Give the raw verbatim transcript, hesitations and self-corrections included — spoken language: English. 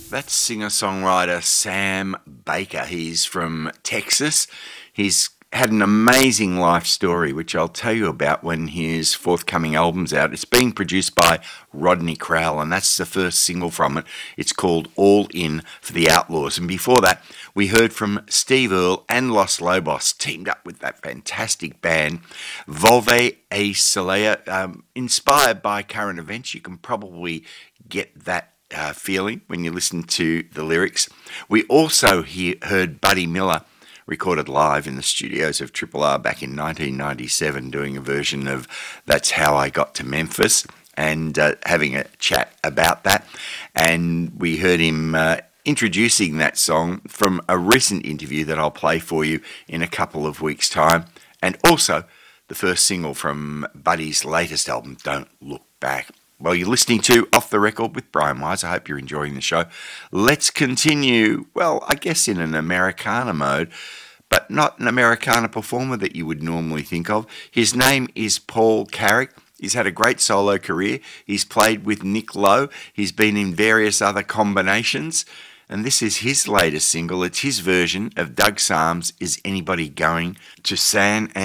That's singer-songwriter Sam Baker. He's from Texas. He's had an amazing life story, which I'll tell you about when his forthcoming album's out. It's being produced by Rodney Crowell, and that's the first single from it. It's called All In for the Outlaws. And before that, we heard from Steve Earle and Los Lobos, teamed up with that fantastic band, Volve a Solea. Um, inspired by current events, you can probably get that Uh, feeling when you listen to the lyrics. We also hear, heard Buddy Miller recorded live in the studios of Triple R back in nineteen ninety-seven, doing a version of That's How I Got to Memphis, and uh, having a chat about that. And we heard him uh, introducing that song from a recent interview that I'll play for you in a couple of weeks' time, and also the first single from Buddy's latest album, Don't Look Back. Well, you're listening to Off the Record with Brian Wise. I hope you're enjoying the show. Let's continue, well, I guess in an Americana mode, but not an Americana performer that you would normally think of. His name is Paul Carrack. He's had a great solo career. He's played with Nick Lowe. He's been in various other combinations. And this is his latest single. It's his version of Doug Sam's Is Anybody Going to San Antonio?